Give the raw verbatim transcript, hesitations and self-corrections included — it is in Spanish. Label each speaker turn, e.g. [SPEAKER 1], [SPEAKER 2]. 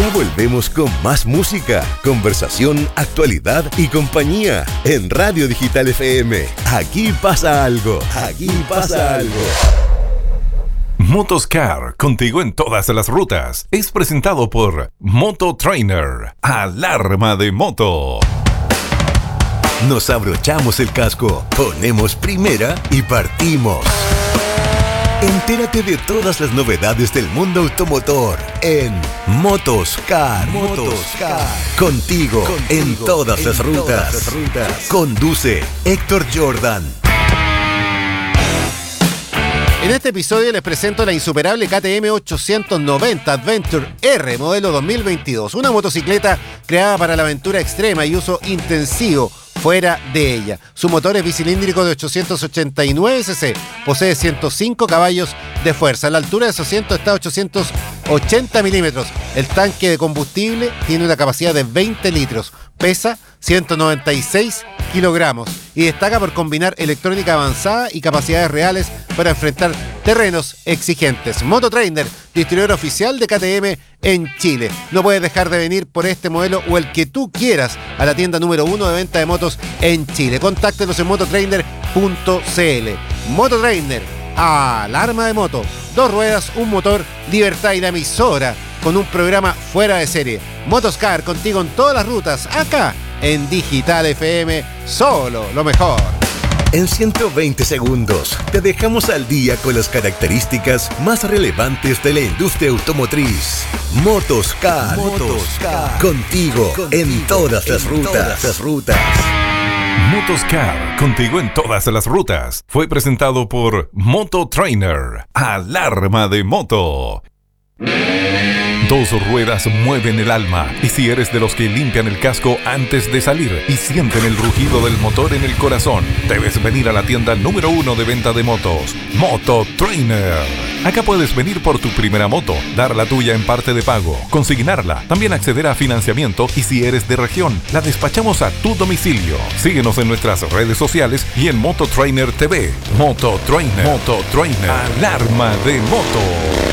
[SPEAKER 1] Ya volvemos con más música, conversación, actualidad y compañía en Radio Digital F M. Aquí pasa algo, aquí pasa algo.
[SPEAKER 2] Motoscar, contigo en todas las rutas, es presentado por Moto Trainer, alarma de moto.
[SPEAKER 1] Nos abrochamos el casco, ponemos primera y partimos. Entérate de todas las novedades del mundo automotor en Motoscar. Motoscar. Contigo, Contigo en todas, en las, rutas. todas las rutas. Conduce Héctor Jordan.
[SPEAKER 3] En este episodio les presento la insuperable K T M ochocientos noventa Adventure R modelo dos mil veintidós, una motocicleta creada para la aventura extrema y uso intensivo fuera de ella. Su motor es bicilíndrico de ochocientos ochenta y nueve centímetros, posee ciento cinco caballos de fuerza. La altura de su asiento está a ochocientos ochenta milímetros. El tanque de combustible tiene una capacidad de veinte litros. Pesa ciento noventa y seis kilogramos y destaca por combinar electrónica avanzada y capacidades reales para enfrentar terrenos exigentes. Moto Trainer, distribuidor oficial de K T M en Chile. No puedes dejar de venir por este modelo o el que tú quieras a la tienda número uno de venta de motos en Chile. Contáctenos en mototrainer punto c l. Moto Trainer, alarma de moto. Dos ruedas, un motor, libertad y la emisora con un programa fuera de serie. Motoscar, contigo en todas las rutas, acá en Digital F M, solo lo mejor.
[SPEAKER 1] En ciento veinte segundos te dejamos al día con las características más relevantes de la industria automotriz. Motoscar, Motoscar. Contigo, contigo en todas las rutas. Todas las rutas.
[SPEAKER 2] Motoscar, contigo en todas las rutas. Fue presentado por Moto Trainer, alarma de moto. Dos ruedas mueven el alma, y si eres de los que limpian el casco antes de salir y sienten el rugido del motor en el corazón, debes venir a la tienda número uno de venta de motos, Moto Trainer. Acá puedes venir por tu primera moto, dar la tuya en parte de pago, consignarla, también acceder a financiamiento y si eres de región, la despachamos a tu domicilio. Síguenos en nuestras redes sociales y en Moto Trainer T V. Moto Trainer, Moto Trainer, alarma de moto.